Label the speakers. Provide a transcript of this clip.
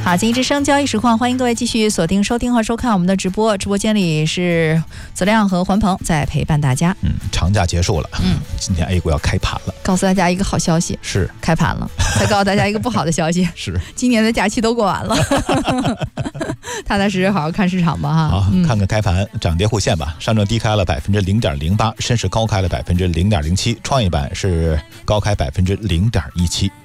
Speaker 1: 好，经济之声交易实况，欢迎各位继续锁定收听和收看我们的直播。直播间里是子亮和环鹏在陪伴大家。
Speaker 2: 长假结束了，今天 A 股要开盘了。
Speaker 1: 告诉大家一个好消息，
Speaker 2: 是
Speaker 1: 开盘了。再告诉大家一个不好的消息，
Speaker 2: 是
Speaker 1: 今年的假期都过完了。踏踏实实好好看市场吧哈。
Speaker 2: 好，看看开盘涨跌互现吧。上证低开了0.08%，深市高开了0.07%，创业板是高开0.17%。